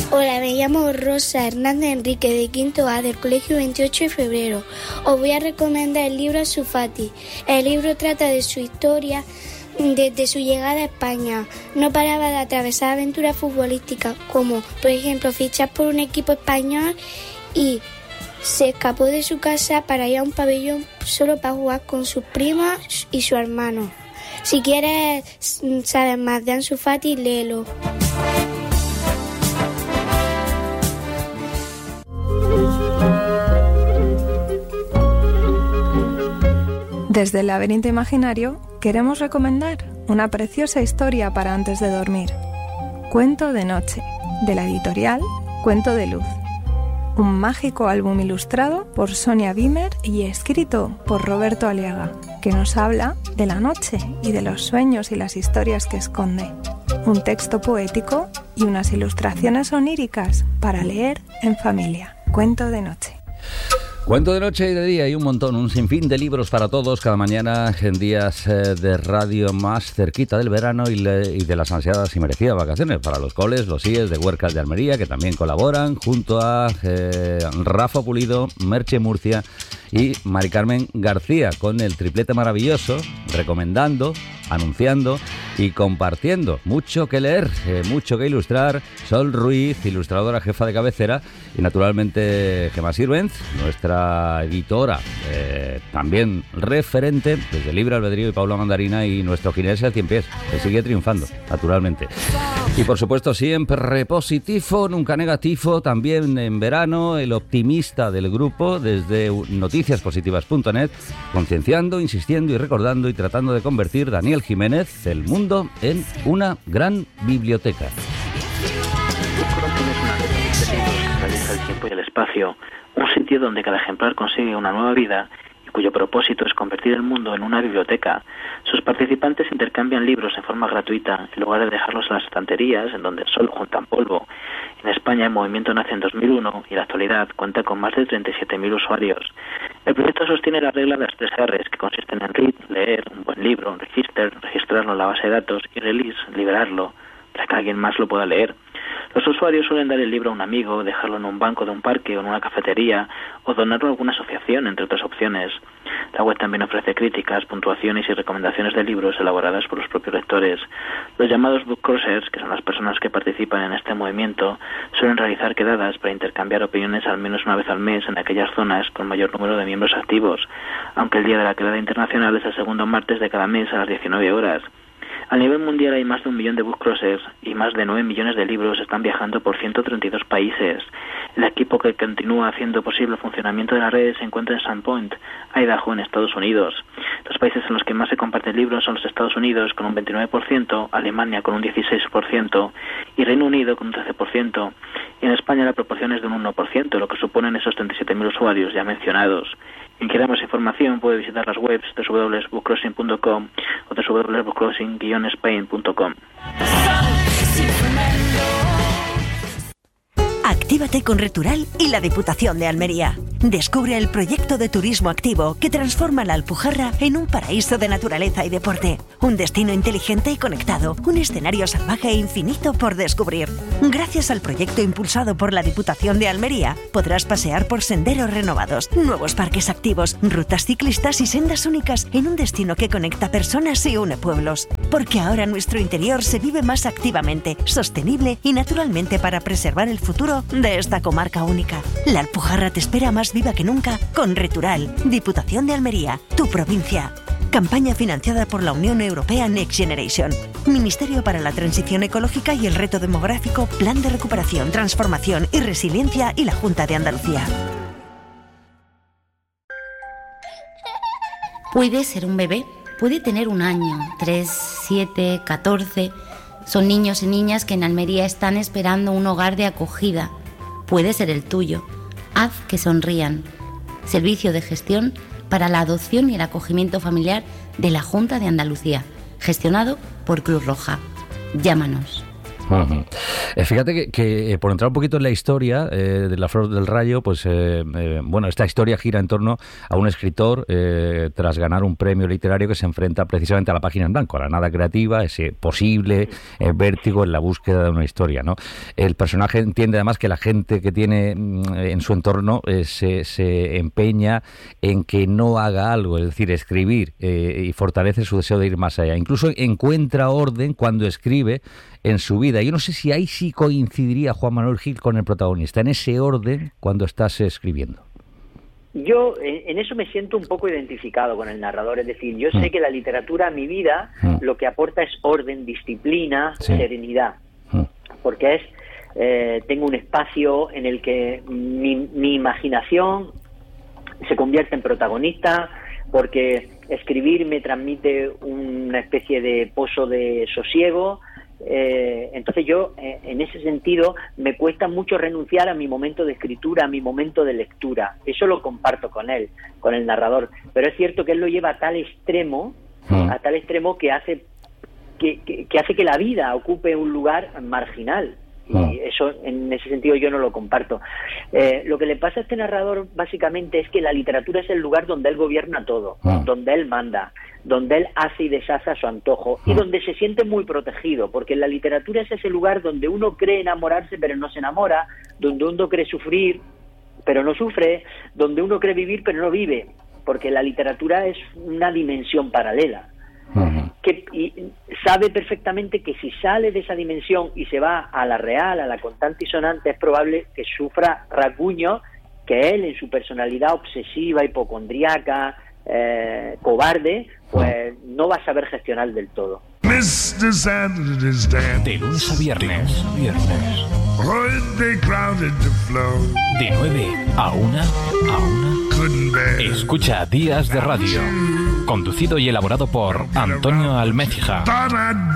Hola, me llamo Rosa Hernández Enrique, de quinto A, del Colegio 28 de Febrero. Os voy a recomendar el libro Ansu Fati. El libro trata de su historia desde su llegada a España. No paraba de atravesar aventuras futbolísticas, como por ejemplo fichar por un equipo español, y se escapó de su casa para ir a un pabellón solo para jugar con sus primas y su hermano. Si quieres saber más de Ansu Fati, léelo. Desde el Laberinto Imaginario queremos recomendar una preciosa historia para antes de dormir. Cuento de noche, de la editorial Cuento de Luz. Un mágico álbum ilustrado por Sonia Wimmer y escrito por Roberto Aliaga, que nos habla de la noche y de los sueños y las historias que esconde. Un texto poético y unas ilustraciones oníricas para leer en familia. Cuento de noche. Cuento de noche y de día y un montón, un sinfín de libros para todos cada mañana en días de radio más cerquita del verano y de las ansiadas y merecidas vacaciones para los coles, los IES de Huercas de Almería, que también colaboran junto a Rafa Pulido, Merche Murcia y Mari Carmen García, con el triplete maravilloso, recomendando, anunciando y compartiendo. Mucho que leer, mucho que ilustrar. Sol Ruiz, ilustradora jefa de cabecera, y naturalmente Gemma Sirvent, nuestra editora, también referente desde Libre Albedrío, y Paula Mandarina, y nuestro jinete al 100 pies, que sigue triunfando, naturalmente. Y por supuesto siempre positivo, nunca negativo, también en verano, el optimista del grupo desde noticiaspositivas.net, concienciando, insistiendo y recordando y tratando de convertir, Daniel Jiménez, el mundo en una gran biblioteca. El tiempo y el espacio, un sitio donde cada ejemplar consigue una nueva vida y cuyo propósito es convertir el mundo en una biblioteca. Sus participantes intercambian libros en forma gratuita en lugar de dejarlos en las estanterías, en donde solo juntan polvo. En España el movimiento nace en 2001 y en la actualidad cuenta con más de 37.000 usuarios. El proyecto sostiene la regla de las 3 R's, que consisten en read, leer, un buen libro, registrarlo en la base de datos, y release, liberarlo, para que alguien más lo pueda leer. Los usuarios suelen dar el libro a un amigo, dejarlo en un banco de un parque o en una cafetería, o donarlo a alguna asociación, entre otras opciones. La web también ofrece críticas, puntuaciones y recomendaciones de libros elaboradas por los propios lectores. Los llamados book crossers, que son las personas que participan en este movimiento, suelen realizar quedadas para intercambiar opiniones al menos una vez al mes en aquellas zonas con mayor número de miembros activos, aunque el día de la quedada internacional es el segundo martes de cada mes a las 19 horas. A nivel mundial hay más de 1 millón de book crossers y más de 9 millones de libros están viajando por 132 países. El equipo que continúa haciendo posible el funcionamiento de la red se encuentra en Sandpoint, Idaho, en Estados Unidos. Los países en los que más se comparten libros son los Estados Unidos, con un 29%, Alemania con un 16% y Reino Unido con un 13%. Y en España la proporción es de un 1%, lo que suponen esos 37.000 usuarios ya mencionados. Quien quiera más información puede visitar las webs www.bookcrossing.com o www.bookcrossing-spain.com. Actívate con Retural y la Diputación de Almería. Descubre el proyecto de turismo activo que transforma la Alpujarra en un paraíso de naturaleza y deporte. Un destino inteligente y conectado. Un escenario salvaje e infinito por descubrir. Gracias al proyecto impulsado por la Diputación de Almería, podrás pasear por senderos renovados, nuevos parques activos, rutas ciclistas y sendas únicas en un destino que conecta personas y une pueblos. Porque ahora nuestro interior se vive más activamente, sostenible y naturalmente para preservar el futuro de esta comarca única. La Alpujarra te espera más viva que nunca con Retural, Diputación de Almería, tu provincia. Campaña financiada por la Unión Europea Next Generation, Ministerio para la Transición Ecológica y el Reto Demográfico, Plan de Recuperación, Transformación y Resiliencia y la Junta de Andalucía. Puede ser un bebé, puede tener 1 año, 3, 7, 14... Son niños y niñas que en Almería están esperando un hogar de acogida. Puede ser el tuyo. Haz que sonrían. Servicio de gestión para la adopción y el acogimiento familiar de la Junta de Andalucía, gestionado por Cruz Roja. Llámanos Uh-huh. Fíjate que por entrar un poquito en la historia de La Flor del Rayo, pues esta historia gira en torno a un escritor tras ganar un premio literario que se enfrenta precisamente a la página en blanco, a la nada creativa, ese posible vértigo en la búsqueda de una historia, ¿no? El personaje entiende además que la gente que tiene en su entorno se empeña en que no haga algo, es decir, escribir, y fortalece su deseo de ir más allá. Incluso encuentra orden cuando escribe en su vida. Yo no sé si ahí sí coincidiría Juan Manuel Gil con el protagonista, en ese orden cuando estás escribiendo. Yo en eso me siento un poco identificado con el narrador, es decir, yo sé que la literatura a mi vida lo que aporta es orden, disciplina, serenidad, porque tengo un espacio en el que mi imaginación se convierte en protagonista, porque escribir me transmite una especie de pozo de sosiego. Entonces yo en ese sentido me cuesta mucho renunciar a mi momento de escritura, a mi momento de lectura. Eso lo comparto con él, con el narrador, pero es cierto que él lo lleva a tal extremo que hace que la vida ocupe un lugar marginal, y eso en ese sentido yo no lo comparto. Lo que le pasa a este narrador básicamente es que la literatura es el lugar donde él gobierna todo, donde él manda, donde él hace y deshace a su antojo, y donde se siente muy protegido, porque la literatura es ese lugar donde uno cree enamorarse pero no se enamora, donde uno cree sufrir pero no sufre, donde uno cree vivir pero no vive, porque la literatura es una dimensión paralela. Y sabe perfectamente que si sale de esa dimensión y se va a la real, a la contante y sonante, es probable que sufra rasguños que él, en su personalidad obsesiva, hipocondríaca, cobarde, pues no va a saber gestionar del todo. De lunes a viernes. De 9 a 1. Escucha Días de Radio. Conducido y elaborado por Antonio Almecija.